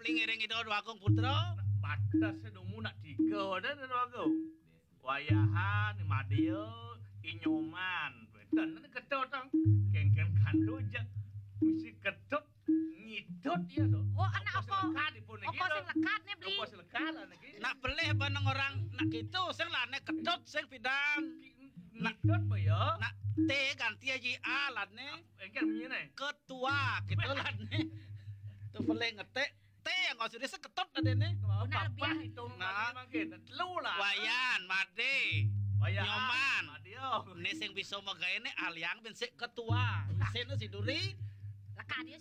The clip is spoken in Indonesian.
ngiring itu Agung Putra. Batas sedumu nak tiga dah aku. Wayahan, Madio, Inyoman. Dan nanti ketut tang. Kengken kandu jak. Mesti ketut ngidut ya tu. Oh, anak apa? Lekat di pun Apa sing lekat ni beli? Apa lekat lah lagi. Nak pelih banang orang nak gitu sing lane ketut sing pidang. Ngidut apa ya? Nak T ganti aja A lane Engkan punya ni. ketua gitu lane. Tu pelih ngetek T yang kau sudah seketut ada nih. Benar Bapak lebih. itu Nah. makin. Telu lah. Wayan, Made, Wayahan. Nyoman. Madio. Nih sing bisa magaene aliang ben sik ketua. Isin si Duri. Lekat dia